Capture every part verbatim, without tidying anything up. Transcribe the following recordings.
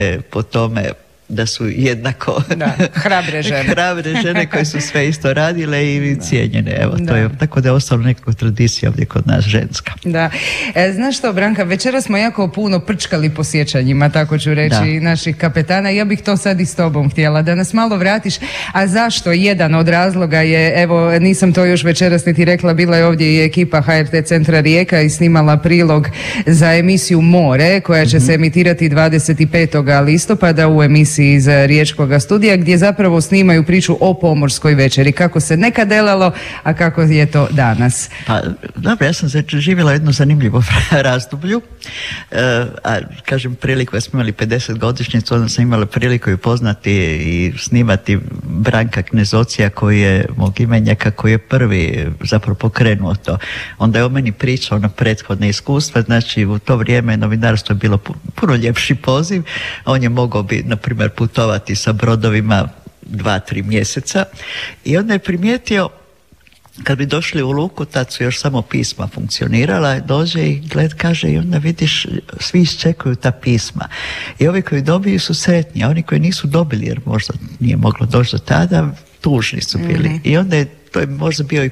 po tome da su jednako da, hrabre žene. hrabre žene koje su sve isto radile i da. cijenjene. Evo, da. To je, tako da je ostalo nekakva tradicija ovdje kod nas ženska. Da. E, znaš što, Branka, večera smo jako puno prčkali po sjećanjima, tako ću reći, da. naših kapetana. Ja bih to sad i s tobom htjela, da nas malo vratiš. A zašto? Jedan od razloga je, evo, nisam to još večeras niti rekla, bila je ovdje i ekipa H R T Centra Rijeka i snimala prilog za emisiju More, koja će mm-hmm. se emitirati dvadeset petog listopada u emisiji iz Riječkoga studija, gdje zapravo snimaju priču o pomorskoj večeri, kako se nekad delalo, a kako je to danas. Pa, dobro, ja sam živjela jednu zanimljivu razdoblju, e, a kažem priliku, ja smo imali pedeset godišnjicu, onda sam imala priliku i poznati i snimati Branka Knezocija, koji je mog imenjaka, koji je prvi zapravo pokrenuo to. Onda je o meni pričao na prethodne iskustva, znači u to vrijeme novinarstvo je bilo puno ljepši poziv, on je mogao bi, na primjer, putovati sa brodovima dva, tri mjeseca i onda je primijetio kad bi došli u luku, tad su još samo pisma funkcionirala, dođe i gled kaže i onda vidiš svi iščekuju ta pisma i ovi koji dobiju su sretni, a oni koji nisu dobili jer možda nije moglo doći do tada, tužni su bili. Mm-hmm. I onda je to je možda bio i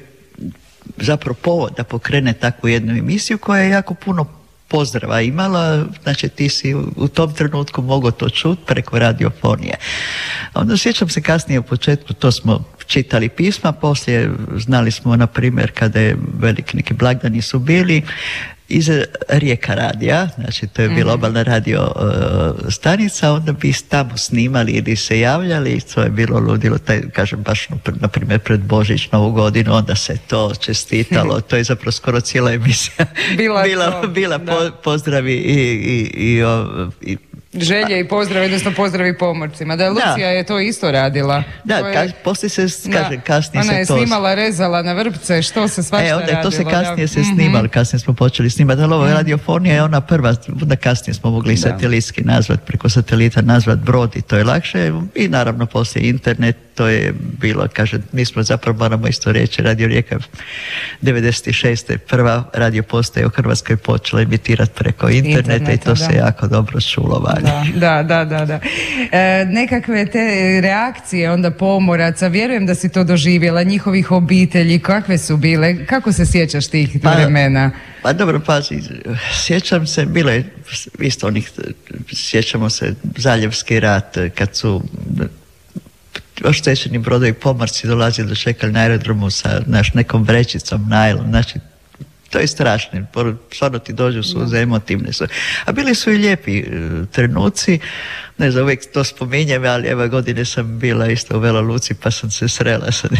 zapravo povod da pokrene takvu jednu emisiju koja je jako puno pozdrava imala, znači ti si u tom trenutku mogao to čuti preko radiofonije. Onda sjećam se kasnije u početku, to smo čitali pisma, poslije znali smo, na primjer, kada je veliki neki blagdani su bili, iz Rijeka radija, znači to je bila obalna radio uh, stanica, onda bi tamo snimali ili se javljali i to je bilo ludilo, taj, kažem baš na primjer pred Božić, Novu godinu, onda se to čestitalo, to je zapravo skoro cijela emisija bila, bila, bila po, pozdravi i, i, i, i želje i pozdrav, odnosno pozdravi pomorcima. Da, Lucija da. je to isto radila. Da, je, ka, poslije se, kažem, kasnije se to... Ona je snimala, rezala na vrpce, što se svašta e, onda radilo. To se kasnije da. se snimalo, kasnije smo počeli snimati, ali ovo mm-hmm. radiofonija je ona prva, onda kasnije smo mogli da. satelitski nazvat, preko satelita nazvat brod i to je lakše i naravno poslije internet, to je bilo, kažem, mi smo zapravo, moramo isto reći, Radio Rijeka devedeset šeste prva radio postaja u Hrvatskoj počela emitirati preko interneta, interneta i to da. se jako dobro čulo. Da, da, da, da, da. E, nekakve te reakcije onda pomoraca, vjerujem da si to doživjela, njihovih obitelji, kakve su bile, kako se sjećaš tih pa, vremena? Pa dobro, pazi, sjećam se, bilo je isto onih, sjećamo se Zaljevski rat, kad su oštećeni brodovi pomorci dolazili do čekali na aerodromu sa naš nekom vrećicom najlon, znači to je strašno, stvarno ti dođu suze, emotivne su. A bili su i lijepi uh, trenuci, ne znam, uvijek to spominjem, ali ove godine sam bila isto u Vela Luci pa sam se srela sa,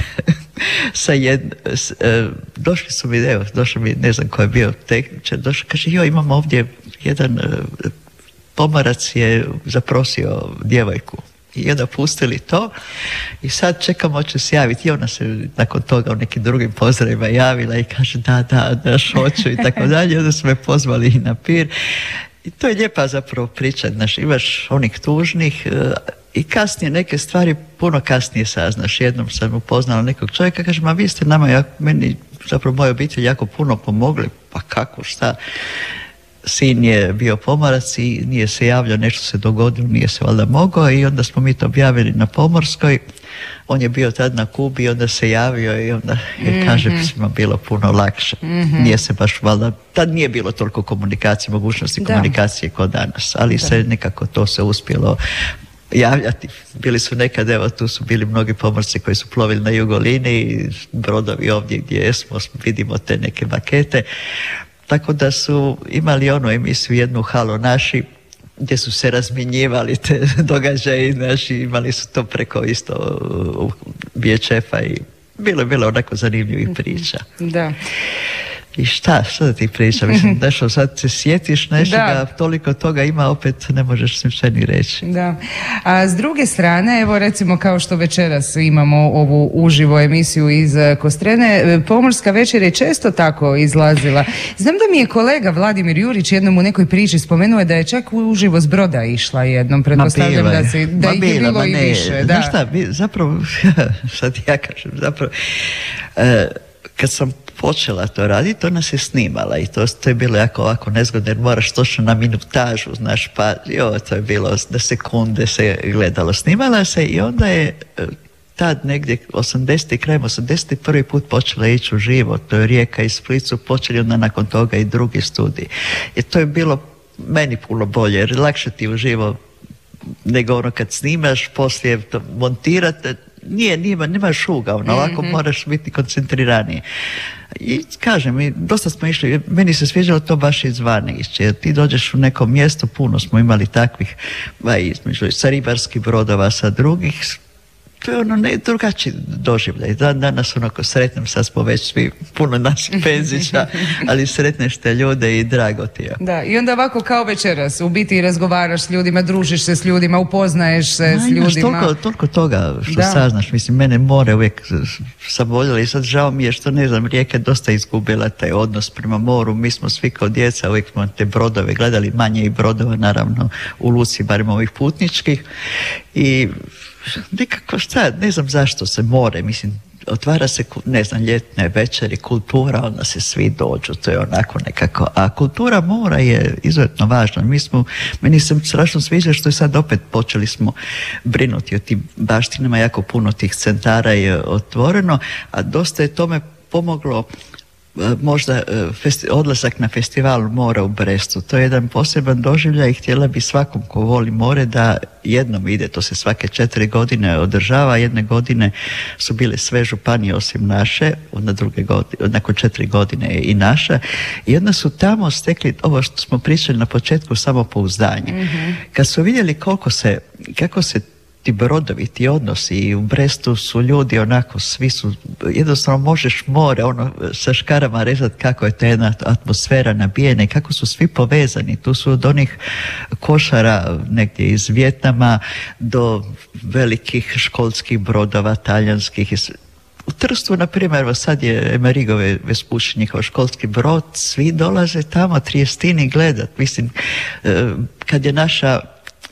sa jedn, s, uh, došli su mi, evo, došli mi, ne znam ko je bio tehničar, došli, kaže, jo, imamo ovdje jedan uh, pomorac je zaprosio djevojku. I onda pustili to i sad čekamo će se javiti i ona se nakon toga u nekim drugim pozdravima javila i kaže da, da, da, hoću i tako dalje. Onda su me pozvali i na pir i to je lijepa zapravo priča, znaš, imaš onih tužnih uh, i kasnije neke stvari puno kasnije saznaš. Jednom sam upoznala nekog čovjeka, kaže, ma vi ste nama, jako, meni zapravo moja obitelj jako puno pomogli, pa kako, šta? Sin je bio pomorac i nije se javljao, nešto se dogodilo, nije se valjda mogao i onda smo mi to objavili na Pomorskoj. On je bio tad na Kubi i onda se javio i onda je, kaže, svima bilo puno lakše. Mm-hmm. Nije se baš valjda, tad nije bilo toliko komunikacije, mogućnosti da. komunikacije kao danas, ali da. se nekako to se uspjelo javljati. Bili su nekad, evo tu su bili mnogi pomorci koji su plovili na Jugolini, brodovi ovdje gdje smo, vidimo te neke makete. Tako da su imali onu emisiju, jednu Halo naši, gdje su se razmjenjivali te događaje naši, imali su to preko isto V H F-a i bilo je bilo onako zanimljivih priča. Da. I šta, šta da ti pričam? Mislim, nešto sad se sjetiš nečega, toliko toga ima, opet ne možeš sve ni reći. Da. A s druge strane, evo recimo kao što večeras imamo ovu uživo emisiju iz Kostrene, Pomorska večer je često tako izlazila. Znam da mi je kolega Vladimir Jurić jednom u nekoj priči spomenuo da je čak uživo s broda išla jednom, pretpostavljam da, si, da ih je bilo i više. Da. Znaš šta, zapravo, sad ja kažem, zapravo, uh, kad sam počela to raditi, ona se snimala i to, to je bilo jako ovako nezgodno jer moraš točno na minutažu, znaš, pa jo, to je bilo na sekunde se gledalo. Snimala se i onda je tad negdje osamdesetih, krajem osamdesetih prvi put počela ići u živo, to je Rijeka i Split su počeli onda nakon toga i drugi studij. I to je bilo meni puno bolje jer lakše ti uživo nego ono kad snimaš, poslije to montirate, nije, nima, nema šuga, ono, ovako mm-hmm. moraš biti koncentriraniji. I kažem, i dosta smo išli, meni se sviđalo to baš izvana išće, jer ti dođeš u neko mjesto, puno smo imali takvih, ba, između sa ribarskih brodova, sa drugih, to je ono ne, drugačiji doživljaj. Dan danas onako sretnem, sad smo već svi puno naših penzića, ali sretneš te ljude i drago ti je. Da, i onda ovako kao večeras, u biti razgovaraš s ljudima, družiš se s ljudima, upoznaješ se Ma, s ljudima. Toliko, toliko toga što da. saznaš, mislim, mene more uvijek sam voljela i sad žao mi je što, ne znam, Rijeka je dosta izgubila taj odnos prema moru, mi smo svi kao djeca, uvijek smo te brodove gledali, manje i brodova naravno u luci, barem ovih putničkih i nekako šta, ne znam zašto se more, mislim, otvara se, ne znam, ljetne večeri, kultura, onda se svi dođu, to je onako nekako, a kultura mora je izuzetno važna. Mi smo, meni se strašno sviđa što je sad opet počeli smo brinuti o tim baštinama, jako puno tih centara je otvoreno, a dosta je tome pomoglo možda festi, odlazak na festival mora u Brestu. To je jedan poseban doživljaj i htjela bi svakom ko voli more da jednom ide, to se svake četiri godine održava, jedne godine su bile sve županije osim naše, onda druge godine, nakon četiri godine i naša, i onda su tamo stekli ovo što smo pričali na početku, samopouzdanje. Mm-hmm. Kad su vidjeli koliko se, kako se ti brodovi, ti odnosi i u Brestu su ljudi onako, svi su, jednostavno možeš more ono sa škarama rezati kako je ta jedna atmosfera nabijena i kako su svi povezani. Tu su od onih košara negdje iz Vijetnama do velikih školskih brodova, talijanskih. U Trstu, na primjer, sad je Amerigo Vespucci, njihov školski brod, svi dolaze tamo Triestini gledat. Mislim, kad je naša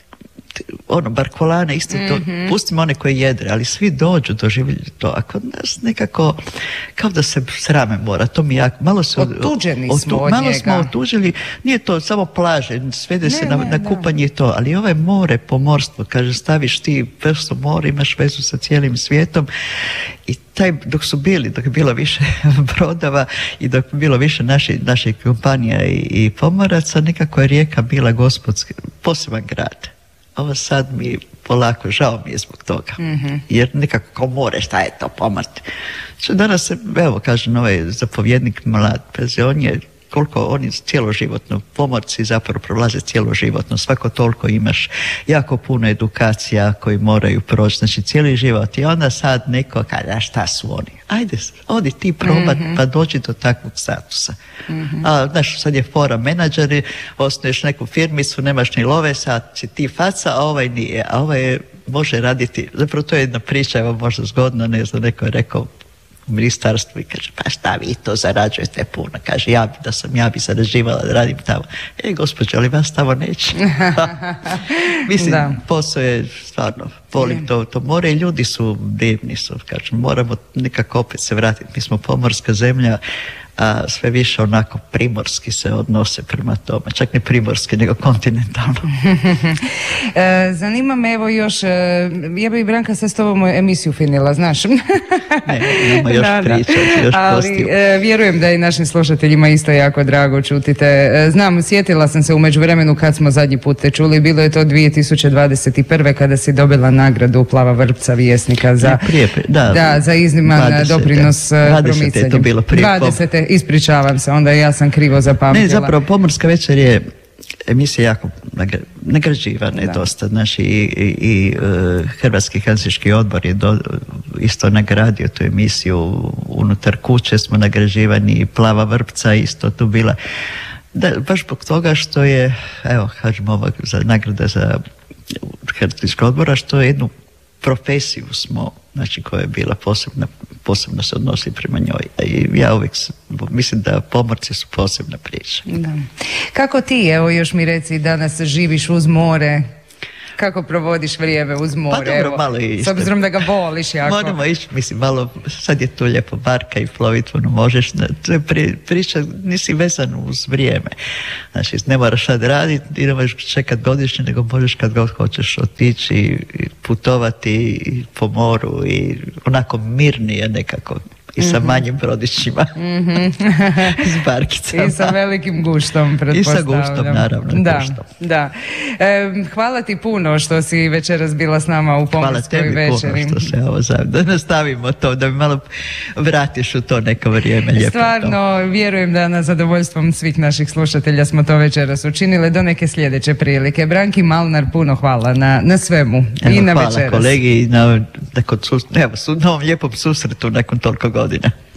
ono, Barkolana, isto to, mm-hmm. pustimo one koji jedre, ali svi dođu doživjeti to, a kod nas nekako kao da se srame mora, to mi jako, malo se otuđeni od, smo od, od malo njega. smo otuđili, nije to samo plaže, svede ne, se na, ne, na kupanje i to, ali ovo je more, pomorstvo, kaže, staviš ti prsto more, imaš vezu sa cijelim svijetom i taj, dok su bili, dok je bilo više brodova i dok je bilo više naši, naših kompanija i, i pomoraca, nekako je Rijeka bila gospodski, poseban grad. Ovo sad mi polako, žao mi je zbog toga. Mm-hmm. Jer nekako kao more, šta je to pomrt. Što danas se, evo kažem, ovaj zapovjednik mlad, on je koliko oni cijeloživotno, pomorci zapravo prolaze cijeloživotno, svako toliko imaš jako puno edukacija koji moraju proći, znači cijeli život i onda sad neko kada šta su oni, ajde, odi ti probat mm-hmm. pa dođi do takvog statusa. Mm-hmm. A znaš, sad je fora menadžeri, osnuješ neku firmicu, nemaš ni love, sad si ti faca, a ovaj nije, a ovaj je, može raditi, zapravo to je jedna priča, evo možda zgodno, ne znam, neko je rekao u ministarstvu i kaže, pa šta vi to zarađujete puno, kaže, ja bi da sam, ja bi zarađivala da radim tamo. E, gospođo, ali vas tamo neće. Mislim, da. Posao je stvarno, volim to, to more i ljudi su divni su, kažem, moramo nekako opet se vratiti, mi smo pomorska zemlja, a sve više onako primorski se odnose prema tome, čak ne primorski, nego kontinentalno. Zanima me, evo još, ja bi Branka sad s tobom emisiju finila, znaš? Ne, imamo još da, pričati, još ali postiju. Vjerujem da i našim slušateljima isto jako drago čuti te. Znam, sjetila sam se u međuvremenu kad smo zadnji put te čuli, bilo je to dvije tisuće dvadeset prve kada si dobila nagradu Plava vrpca Vjesnika za, prije, prije, da, da, za izniman dvadesete doprinos promicanju. je to bilo prije. dvadesete Ispričavam se, onda ja sam krivo zapamtila. Ne, zapravo Pomorska večer je emisija jako nagrađivana je dosta. Znači, i, i, i Hrvatski helsinški odbor je do, isto nagradio tu emisiju. Unutar kuće smo nagrađivani, Plava vrpca isto tu bila. Da, baš zbog toga što je, evo, kažem ovo za nagrada za Helsinškog odbora, što je jednu profesiju smo, znači koja je bila posebna, posebno se odnosi prema njoj. I ja uvijek mislim da pomorci su posebna priča. Da. Kako ti, evo još mi reci, danas živiš uz more? kako provodiš vrijeme uz more? Pa dobro, evo, malo i s obzirom da ga voliš jako. Moramo ići, mislim, malo, sad je tu lijepo barka i plovit, ono, možeš, to je pri, priča, nisi vezan uz vrijeme. Znači, ne moraš sad raditi, ne možeš čekat godišnje, nego možeš kad god hoćeš otići i putovati i po moru i onako mirnije nekako. I sa manjim brodićima. Mm-hmm. S barkicama. I sa velikim guštom, I pretpostavljam. sa guštom, naravno. Da, guštom. da. E, hvala ti puno što si večeras bila s nama u Pomorskoj večeri. Hvala tebi puno što se ovo zav... da nastavimo to, da mi malo vratiš u to neko vrijeme lijepo. Stvarno, vjerujem da na zadovoljstvom svih naših slušatelja smo to večeras učinile do neke sljedeće prilike. Branki Malnar, puno hvala na, na svemu. Evo, i na hvala večeras. kolegi i na, na, evo, su, na ovom lijepom susretu nakon toliko godina.